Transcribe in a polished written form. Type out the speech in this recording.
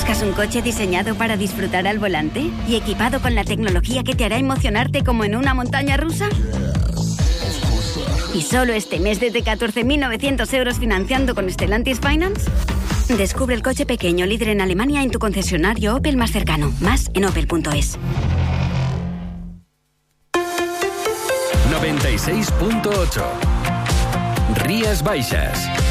¿Buscas un coche diseñado para disfrutar al volante y equipado con la tecnología que te hará emocionarte como en una montaña rusa? ¿Y solo este mes desde 14.900 euros financiando con Stellantis Finance? Descubre el coche pequeño líder en Alemania en tu concesionario Opel más cercano. Más en opel.es. 96.8 Rías Baixas.